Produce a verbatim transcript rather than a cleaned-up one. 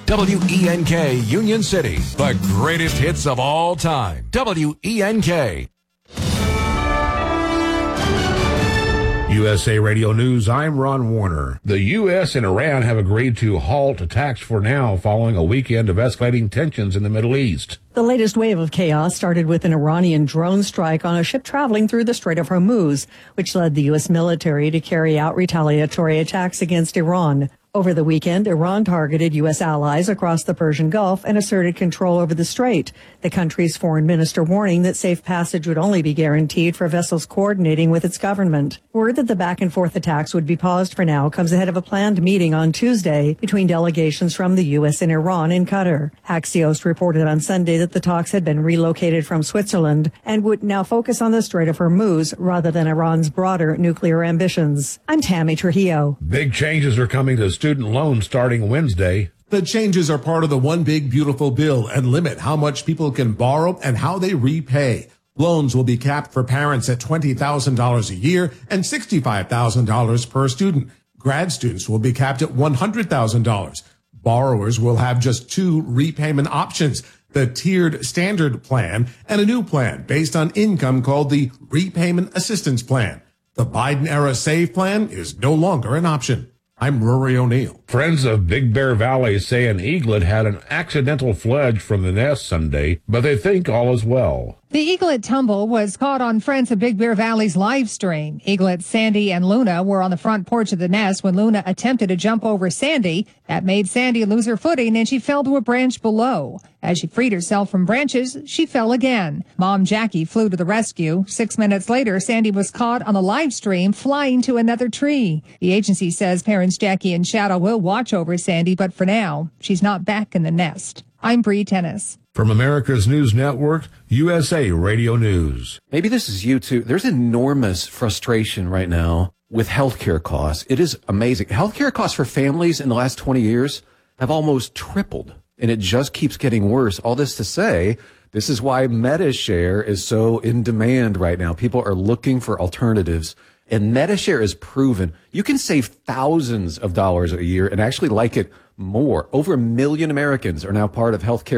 W E N K Union City, the greatest hits of all time. W E N K. U S A Radio News, I'm Ron Warner. The U S and Iran have agreed to halt attacks for now following a weekend of escalating tensions in the Middle East. The latest wave of chaos started with an Iranian drone strike on a ship traveling through the Strait of Hormuz, which led the U S military to carry out retaliatory attacks against Iran. Over the weekend, Iran targeted U S allies across the Persian Gulf and asserted control over the strait, the country's foreign minister warning that safe passage would only be guaranteed for vessels coordinating with its government. Word that the back-and-forth attacks would be paused for now comes ahead of a planned meeting on Tuesday between delegations from the U S and Iran in Qatar. Axios reported on Sunday that the talks had been relocated from Switzerland and would now focus on the Strait of Hormuz rather than Iran's broader nuclear ambitions. I'm Tammy Trujillo. Big changes are coming to student loans starting Wednesday. The changes are part of the One Big Beautiful Bill and limit how much people can borrow and how they repay. Loans will be capped for parents at twenty thousand dollars a year and sixty-five thousand dollars per student. Grad students will be capped at one hundred thousand dollars. Borrowers will have just two repayment options, the tiered standard plan and a new plan based on income called the Repayment Assistance Plan. The Biden-era SAVE plan is no longer an option. I'm Rory O'Neill. Friends of Big Bear Valley say an eaglet had an accidental fledge from the nest Sunday, but they think all is well. The eaglet tumble was caught on Friends of Big Bear Valley's live stream. Eaglets Sandy and Luna were on the front porch of the nest when Luna attempted to jump over Sandy. That made Sandy lose her footing and she fell to a branch below. As she freed herself from branches, she fell again. Mom Jackie flew to the rescue. Six minutes later, Sandy was caught on the live stream flying to another tree. The agency says parents Jackie and Shadow will watch over Sandy, but for now, she's not back in the nest. I'm Bree Tennis. From America's News Network, U S A Radio News. Maybe this is you too. There's enormous frustration right now with healthcare costs. It is amazing. Healthcare costs for families in the last twenty years have almost tripled, and it just keeps getting worse. All this to say, this is why MediShare is so in demand right now. People are looking for alternatives, and MediShare is proven. You can save thousands of dollars a year and actually like it more. Over a million Americans are now part of healthcare